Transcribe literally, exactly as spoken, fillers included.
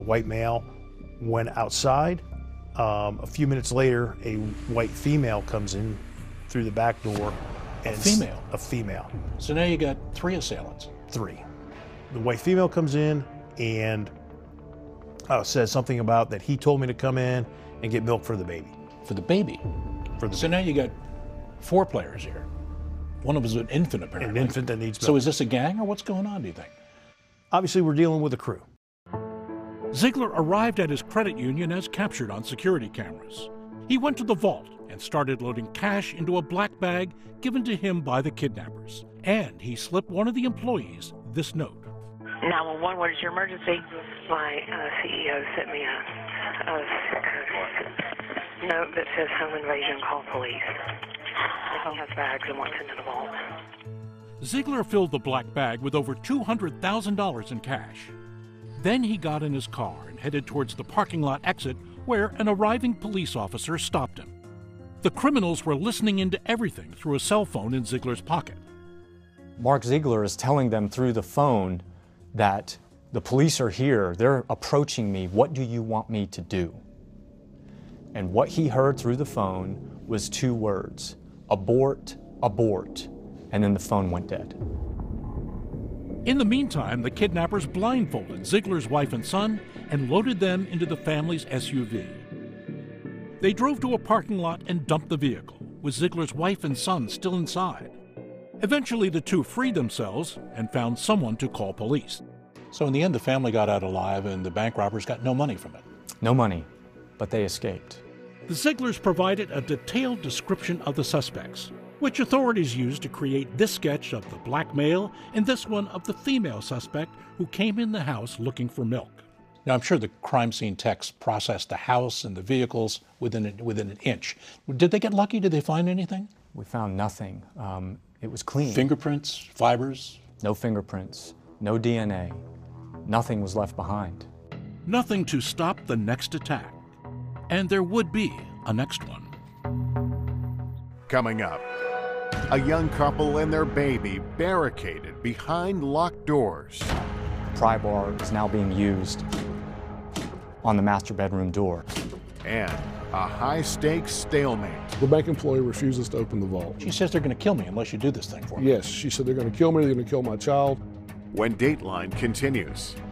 A white male went outside. Um, a few minutes later, a white female comes in through the back door. And a female? A female. So now you got three assailants. Three. The white female comes in and uh, says something about that he told me to come in and get milk for the baby. For the baby? For the so baby. now you got four players here. One of them is an infant, apparently. An infant that needs milk. So is this a gang, or what's going on, do you think? Obviously, we're dealing with a crew. Ziegler arrived at his credit union as captured on security cameras. He went to the vault and started loading cash into a black bag given to him by the kidnappers. And he slipped one of the employees this note. nine one one, what is your emergency? My uh, C E O sent me a, a note that says home invasion, call police. He has bags and wants into the vault. Ziegler filled the black bag with over two hundred thousand dollars in cash. Then he got in his car and headed towards the parking lot exit where an arriving police officer stopped him. The criminals were listening into everything through a cell phone in Ziegler's pocket. Mark Ziegler is telling them through the phone that the police are here, they're approaching me, what do you want me to do? And what he heard through the phone was two words, abort, abort, and then the phone went dead. In the meantime, the kidnappers blindfolded Ziegler's wife and son and loaded them into the family's S U V. They drove to a parking lot and dumped the vehicle, with Ziegler's wife and son still inside. Eventually, the two freed themselves and found someone to call police. So in the end, the family got out alive and the bank robbers got no money from it. No money, but they escaped. The Zieglers provided a detailed description of the suspects, which authorities used to create this sketch of the black male and this one of the female suspect who came in the house looking for milk. Now, I'm sure the crime scene techs processed the house and the vehicles within, a, within an inch. Did they get lucky? Did they find anything? We found nothing. Um, it was clean. Fingerprints, fibers? No fingerprints, no D N A. Nothing was left behind. Nothing to stop the next attack. And there would be a next one. Coming up, a young couple and their baby barricaded behind locked doors. The pry bar is now being used on the master bedroom door. And a high-stakes stalemate. The bank employee refuses to open the vault. She says they're going to kill me unless you do this thing for me. Yes, she said they're going to kill me, they're going to kill my child. When Dateline continues.